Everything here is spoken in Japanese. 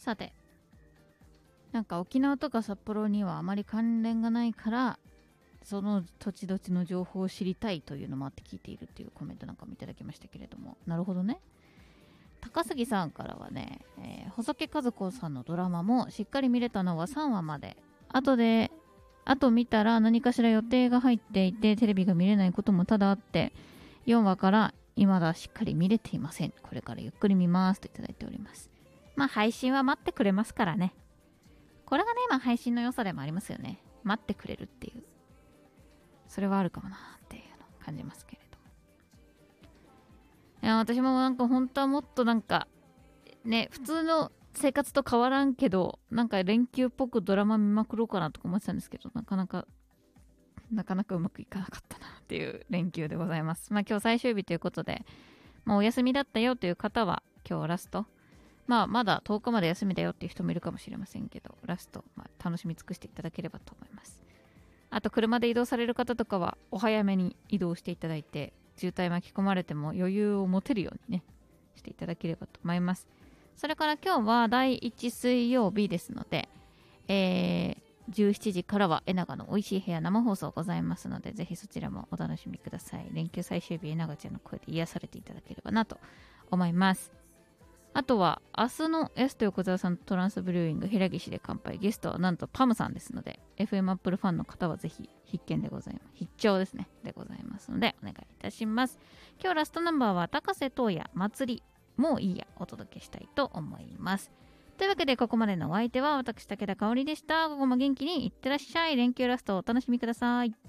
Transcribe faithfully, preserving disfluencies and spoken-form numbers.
さて、なんか沖縄とか札幌にはあまり関連がないからその土地土地の情報を知りたいというのもあって聞いているっていうコメントなんかもいただきましたけれども、なるほどね。高杉さんからはね、えー、細木和子さんのドラマもしっかり見れたのはさんわまで、後であと見たら何かしら予定が入っていてテレビが見れないことも多々あってよんわから未だしっかり見れていません。これからゆっくり見ますといただいております。まあ配信は待ってくれますからね。これがね、まあ配信の良さでもありますよね。待ってくれるっていう、それはあるかもなっていうのを感じますけれども、いや私もなんか本当はもっとなんかね、普通の生活と変わらんけどなんか連休っぽくドラマ見まくろうかなとか思ってたんですけど、なかなかなかなかうまくいかなかったなっていう連休でございます。まあ今日最終日ということで、まあ、お休みだったよという方は今日ラスト、まあまだとおかまで休みだよっていう人もいるかもしれませんけど、ラスト、まあ、楽しみ尽くしていただければと思います。あと車で移動される方とかはお早めに移動していただいて、渋滞巻き込まれても余裕を持てるようにねしていただければと思います。それから今日はだいいち水曜日ですので、えー、じゅうしちじからはえながの美味しい部屋生放送ございますので、ぜひそちらもお楽しみください。連休最終日、えながちゃんの声で癒されていただければなと思います。あとは明日のエスと横澤さんとトランスブリューイング平岸で乾杯、ゲストはなんとパムさんですので エフエム アップルファンの方はぜひ必見でございます。必聴ですねでございますのでお願いいたします。今日ラストナンバーは高瀬東也祭りもういいやお届けしたいと思います。というわけでここまでのお相手は私武田香織でした。午後も元気にいってらっしゃい。連休ラストお楽しみください。